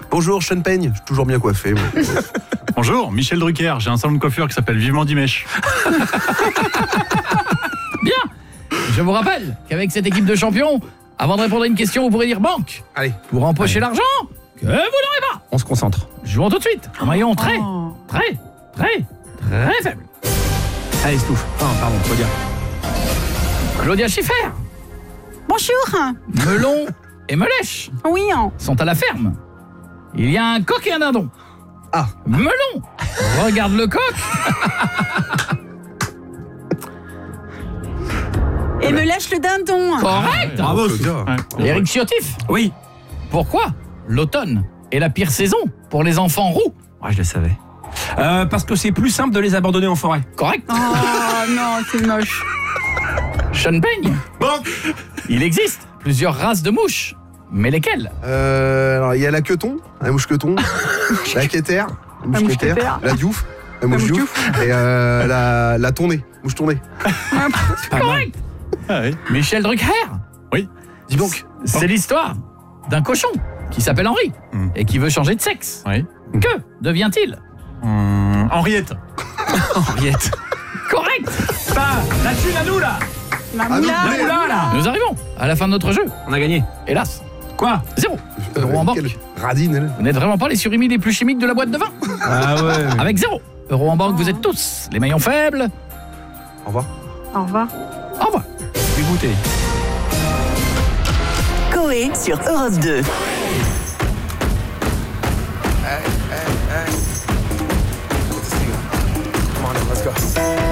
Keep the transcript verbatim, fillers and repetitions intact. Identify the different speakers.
Speaker 1: Bonjour, Sean Penn, je suis toujours bien coiffé. Moi.
Speaker 2: Bonjour, Michel Drucker, j'ai un salon de coiffure qui s'appelle Vivement Dimèche.
Speaker 3: Bien. Je vous rappelle qu'avec cette équipe de champions, avant de répondre à une question, vous pourrez dire banque.
Speaker 1: Allez.
Speaker 3: Pour empocher l'argent que vous n'aurez pas.
Speaker 4: On se concentre.
Speaker 3: Jouons tout de suite. Un maillon très,
Speaker 5: Oh.
Speaker 3: très, très, très faible.
Speaker 4: Allez, Stouff. Ah, pardon, faut dire.
Speaker 3: Claudia Schiffer,
Speaker 5: Bonjour.
Speaker 3: Melon et Melèche
Speaker 5: Oui. hein.
Speaker 3: sont à la ferme. Il y a un coq et un dindon.
Speaker 1: Ah.
Speaker 3: Melon regarde le coq.
Speaker 5: Et me lâche le dindon.
Speaker 3: Correct.
Speaker 4: Bravo.
Speaker 1: Claudia.
Speaker 2: Ouais.
Speaker 3: Eric Ciotif,
Speaker 4: Oui.
Speaker 3: pourquoi l'automne est la pire saison pour les enfants roux?
Speaker 4: Ouais, je le savais. Euh, parce que c'est plus simple de les abandonner en forêt.
Speaker 3: Correct.
Speaker 5: Oh non, c'est moche.
Speaker 3: Sean Payne,
Speaker 4: Bon.
Speaker 3: il existe plusieurs races de mouches. Mais lesquelles?
Speaker 1: Euh, alors, il y a la queuton, la mouche queuton, la quéter, la mouche quéter,
Speaker 5: mousquetaire.
Speaker 1: la diouf, la mouche
Speaker 5: mouche
Speaker 1: diouf, et euh, la, la tournée, mouche tournée.
Speaker 4: C'est pas mal.
Speaker 3: Correct.
Speaker 2: Ah oui.
Speaker 3: Michel Drucker,
Speaker 2: Oui.
Speaker 1: Dis donc.
Speaker 3: c'est l'histoire d'un cochon qui s'appelle Henri
Speaker 2: Hmm.
Speaker 3: et qui veut changer de sexe.
Speaker 2: Oui.
Speaker 3: Que devient-il?
Speaker 2: Hum, Henriette.
Speaker 4: Henriette.
Speaker 3: Correct.
Speaker 4: Ça, la thune à nous, là.
Speaker 5: La
Speaker 1: Ah,
Speaker 5: moula,
Speaker 1: non,
Speaker 5: la
Speaker 1: mais-
Speaker 5: moula.
Speaker 4: là.
Speaker 3: Nous arrivons à la fin de notre jeu.
Speaker 4: On a gagné.
Speaker 3: Hélas,
Speaker 4: Quoi?
Speaker 3: zéro. Euro en banque.
Speaker 1: Quelle radine, elle.
Speaker 3: Vous n'êtes vraiment pas les surimi les plus chimiques de la boîte de vin.
Speaker 4: Ah ouais.
Speaker 3: Avec zéro euro en banque, vous êtes tous les maillons faibles.
Speaker 1: Au revoir.
Speaker 5: Au revoir.
Speaker 3: Au revoir.
Speaker 4: Dégoûté.
Speaker 6: Coé sur Europe deux.
Speaker 1: Come on, let's go.